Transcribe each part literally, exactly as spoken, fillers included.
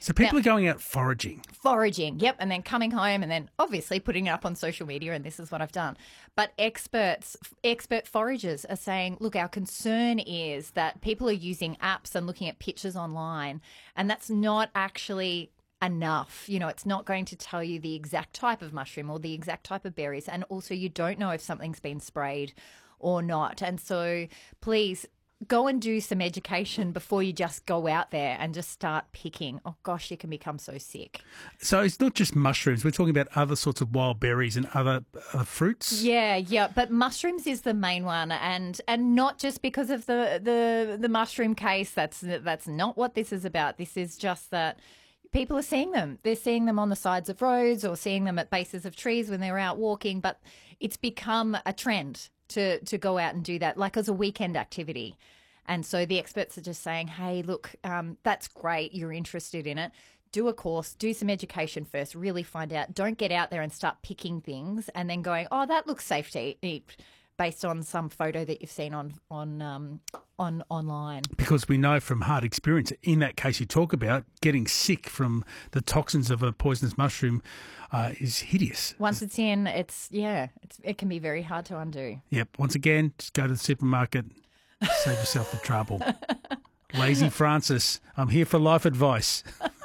So people Now- are going out foraging. Foraging, yep, and then coming home and then obviously putting it up on social media, and this is what I've done. But experts, expert foragers are saying, look, our concern is that people are using apps and looking at pictures online, and that's not actually enough. You know, it's not going to tell you the exact type of mushroom or the exact type of berries, and also you don't know if something's been sprayed or not. And so please go and do some education before you just go out there and just start picking. Oh, gosh, you can become so sick. So it's not just mushrooms. We're talking about other sorts of wild berries and other, other fruits. Yeah, yeah, but mushrooms is the main one, and and not just because of the the the mushroom case. That's that's not what this is about. This is just that people are seeing them. They're seeing them on the sides of roads or seeing them at bases of trees when they're out walking. But it's become a trend to to go out and do that, like as a weekend activity. And so the experts are just saying, hey, look, um, that's great. You're interested in it. Do a course, do some education first, really find out. Don't get out there and start picking things and then going, oh, that looks safe to eat, based on some photo that you've seen on on um, on online. Because we know from hard experience, in that case you talk about, getting sick from the toxins of a poisonous mushroom uh, is hideous. Once it's in, it's, yeah, it's, it can be very hard to undo. Yep. Once again, just go to the supermarket, save yourself the trouble. Lazy Francis, I'm here for life advice.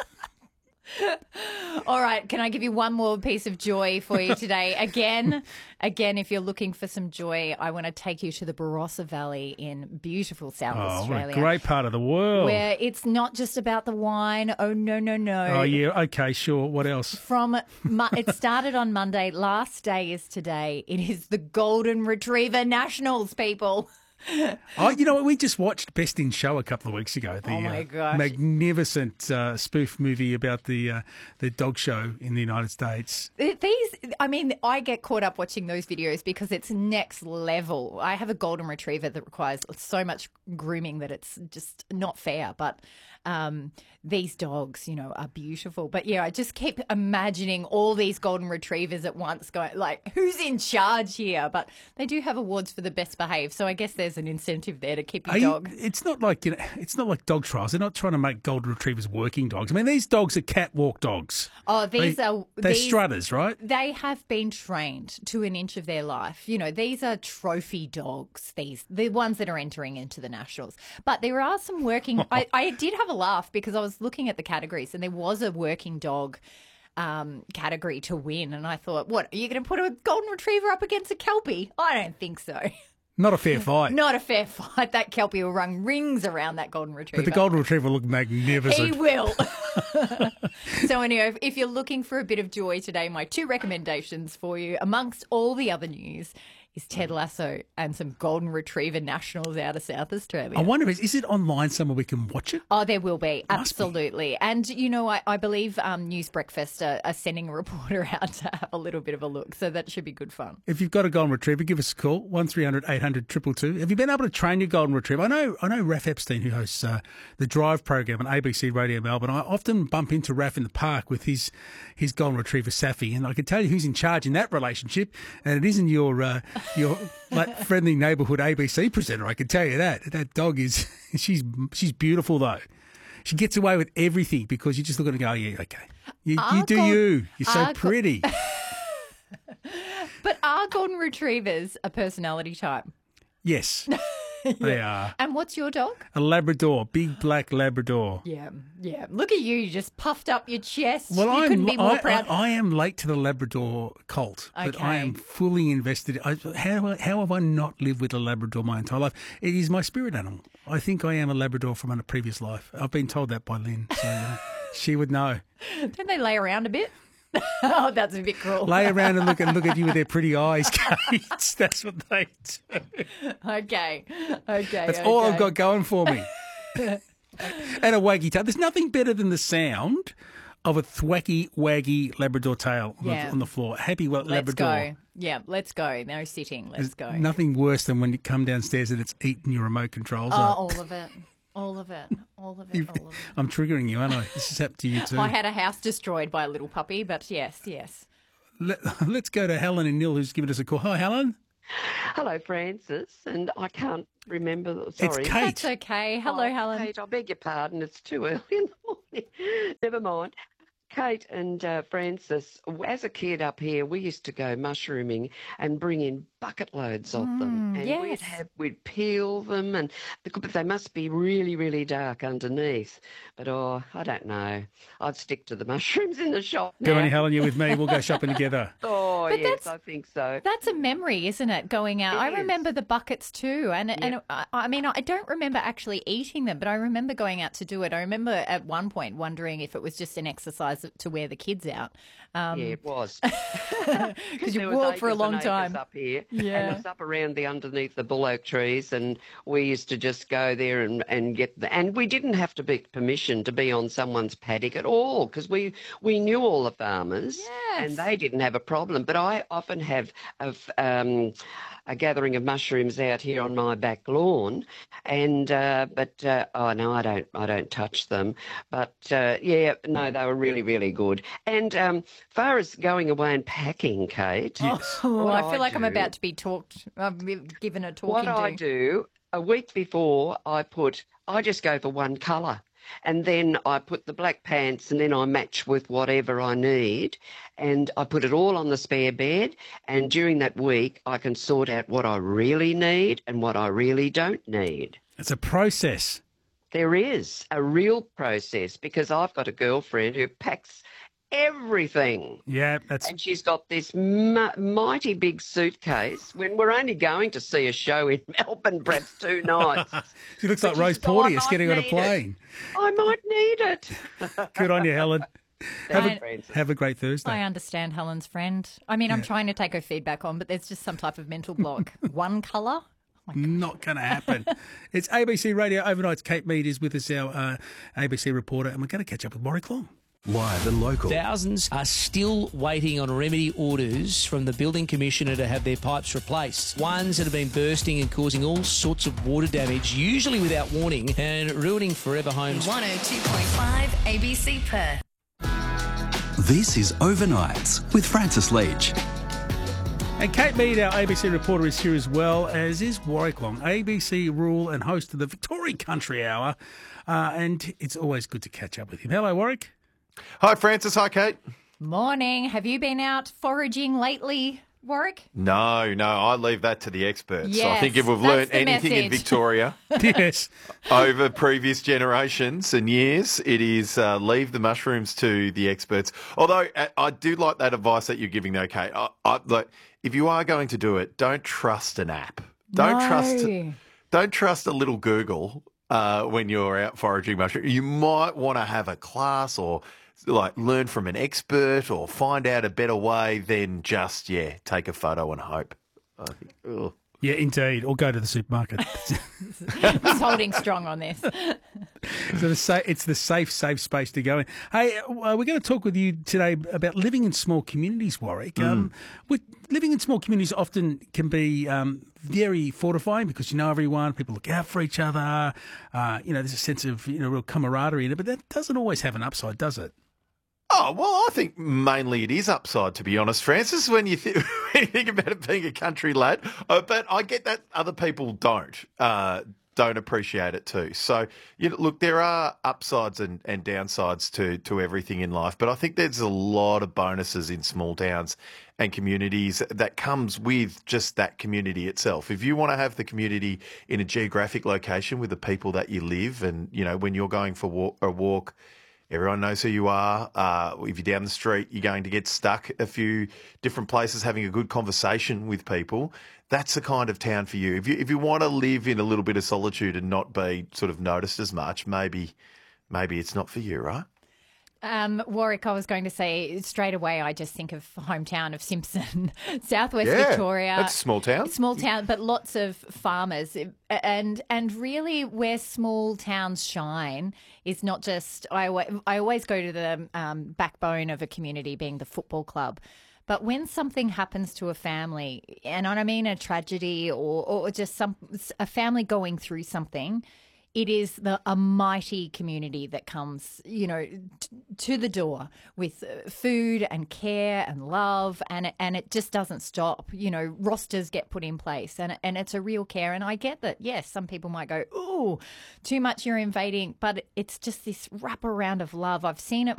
All right, can I give you one more piece of joy for you today? Again, again, if you're looking for some joy, I want to take you to the Barossa Valley in beautiful South Oh, Australia. what a great part of the world. Where it's not just about the wine. Oh, no, no, no. Oh, yeah. Okay, sure. What else? From Mo- it started on Monday. Last day is today. It is the Golden Retriever Nationals, people. Oh, you know what? We just watched Best in Show a couple of weeks ago. The Oh, my uh, gosh. magnificent uh, spoof movie about the uh, the dog show in the United States. These, I mean, I get caught up watching those videos because it's next level. I have a golden retriever that requires so much grooming that it's just not fair. But um, these dogs, you know, are beautiful. But yeah, I just keep imagining all these golden retrievers at once going, like, who's in charge here? But they do have awards for the best behaved. So I guess there's an incentive there to keep your Are you- dog. it's not like you know, it's not like dog trials. They're not trying to make golden retrievers working dogs. I mean, these dogs are catwalk dogs. Oh, these They- are They're these, strutters, right? They have been trained to an inch of their life. You know, these are trophy dogs, these the ones that are entering into the nationals. But there are some working I, I did have a laugh because I was looking at the categories and there was a working dog um, category to win. And I thought, what, are you going to put a golden retriever up against a Kelpie? I don't think so. Not a fair fight. Not a fair fight. That Kelpie will run rings around that golden retriever. But the golden retriever looked magnificent. He will. So anyway, if- if you're looking for a bit of joy today, my two recommendations for you, amongst all the other news, is Ted Lasso and some golden retriever nationals out of South Australia. I wonder, is, is it online somewhere we can watch it? Oh, there will be. Must be. Absolutely. And, you know, I, I believe um, News Breakfast are, are sending a reporter out to have a little bit of a look. So that should be good fun. If you've got a golden retriever, give us a call, one three hundred eight hundred two two two. Have you been able to train your golden retriever? I know I know Raph Epstein, who hosts uh, the Drive program on A B C Radio Melbourne. I often bump into Raph in the park with his his golden retriever, Safi, and I can tell you who's in charge in that relationship, and it isn't your uh, your like friendly neighbourhood A B C presenter, I can tell you that. That dog is, she's she's beautiful though. She gets away with everything because you just look at her and go, oh, yeah, okay. You, you Our do gold- you. You're so our go- pretty. But are golden retrievers a personality type? Yes, they are. And what's your dog? A Labrador, big black Labrador. Yeah, yeah. Look at you. You just puffed up your chest. Well, you I'm, couldn't be more I, proud. I, I am late to the Labrador cult, but I Okay. am fully invested. I, how, how have I not lived with a Labrador my entire life? It is my spirit animal. I think I am a Labrador from a previous life. I've been told that by Lynn, so uh, she would know. Don't they lay around a bit? Oh, that's a bit cruel. Lay around and look and look at you with their pretty eyes, Kate. That's what they do. Okay, okay. That's all I've okay. got going for me. And a waggy tail. There's nothing better than the sound of a thwacky, waggy Labrador tail on, Yeah. the, on the floor. Happy well, Let's Labrador. go. Yeah, let's go. No sitting. Let's go. Nothing worse than when you come downstairs and it's eating your remote controls Oh, up. all of it. All of it. All of it. All of it. I'm triggering you, aren't I? This has happened to you too. I had a house destroyed by a little puppy, but yes, yes. Let, let's go to Helen and Neil, who's given us a call. Hi, Helen. Hello, Francis, and I can't remember. It's Sorry. Kate. That's okay. Hello, Oh, Helen. Kate, I beg your pardon. It's too early in the morning. Never mind. Kate and uh, Francis, as a kid up here, we used to go mushrooming and bring in bucket loads of them, Mm, and we'd yes. have we'd peel them, and but they must be really, really dark underneath. But oh, I don't know. I'd stick to the mushrooms in the shop Good on now. you, Helen. You're with me. We'll go shopping together. Oh But yes, that's I think so. That's a memory, isn't it? Going out. It I is. remember the buckets too, and and I, I mean, I don't remember actually eating them, but I remember going out to do it. I remember at one point wondering if it was just an exercise to wear the kids out. Um, Yeah, it was. because you There was walked for a acres long and acres time. up here, and Yeah. it was up around the underneath the bull oak trees, and we used to just go there and, and get the, and we didn't have to be permission to be on someone's paddock at all because we we knew all the farmers, and Yes. they didn't have a problem. But I often have of um, a gathering of mushrooms out here on my back lawn, and uh, but uh, oh no, I don't I don't touch them. But uh, yeah, no, they were really really good. And um, far as going away and packing, Kate, Yes. Oh, what I feel I like I'm do- about to be talked, uh, given a what talking I to. do a week before, I put I just go for one colour. And then I put the black pants and then I match with whatever I need. And I put it all on the spare bed. And during that week, I can sort out what I really need and what I really don't need. It's a process. There is a real process because I've got a girlfriend who packs everything. Yeah, that's And she's got this m- mighty big suitcase when we're only going to see a show in Melbourne, perhaps two nights. she looks But like Rose she says, "Oh, I Porteous might getting on a need it. plane. I might need it. Good on you, Helen. Have Thanks, a, Francis. have a great I Thursday. understand Helen's friend. I mean, I'm trying to take her feedback on, but there's just some type of mental block. One colour? Not going to happen. It's A B C Radio Overnight's Kate Mead is with us, our uh, A B C reporter, and we're going to catch up with Warwick Long. Live and local. Thousands are still waiting on remedy orders from the building commissioner to have their pipes replaced. Ones that have been bursting and causing all sorts of water damage, usually without warning, and ruining forever homes. one oh two point five A B C Perth. This is Overnights with Francis Leach. And Kate Mead, our A B C reporter, is here as well, as is Warwick Long, A B C rule and host of the Victoria Country Hour. Uh, and it's always good to catch up with him. Hello, Warwick. Hi, Francis. Hi, Kate. Morning. Have you been out foraging lately, Warwick? No, no, I leave that to the experts. I Yes, think if we've that's learnt the anything in message. Victoria Yes. over previous generations and years, it is uh, leave the mushrooms to the experts. Although uh, I do like that advice that you're giving, though, Kate. I, I, like, if you are going to do it, don't trust an app. Don't No. trust. Don't trust a little Google uh, when you're out foraging mushrooms. You might want to have a class or like learn from an expert or find out a better way than just, yeah, take a photo and hope. I think, ugh. Yeah, indeed. Or go to the supermarket. He's holding strong on this. So the sa- it's the safe, safe space to go in. Hey, uh, we're going to talk with you today about living in small communities, Warwick. Um, with, living in small communities often can be um, very fortifying because you know everyone, people look out for each other. Uh, you know, there's a sense of you know real camaraderie in it, but that doesn't always have an upside, does it? Oh, well, I think mainly it is upside, to be honest, Francis, when you, th- when you think about it being a country lad. Uh, but I get that other people don't. Uh, don't appreciate it too. So, you know, look, there are upsides and, and downsides to, to everything in life, but I think there's a lot of bonuses in small towns and communities that comes with just that community itself. If you want to have the community in a geographic location with the people that you live and, you know, when you're going for walk, a walk, everyone knows who you are. Uh, if you're down the street, you're going to get stuck a few different places having a good conversation with people. That's the kind of town for you. If you if you want to live in a little bit of solitude and not be sort of noticed as much, maybe maybe it's not for you, right? Um, Warwick, I was going to say straight away, I just think of hometown of Simpson, Southwest Yeah, Victoria. that's a small town. Small town, but lots of farmers. And and really where small towns shine is not just, I, alwa- I always go to the um, backbone of a community being the football club. But when something happens to a family, and I don't mean a tragedy or, or just some a family going through something, it is the a mighty community that comes, you know, t- to the door with uh, food and care and love, and it, and it just doesn't stop. You know, rosters get put in place, and and it's a real care. And I get that, yes, some people might go, ooh, too much, you're invading, but it's just this wraparound of love. I've seen it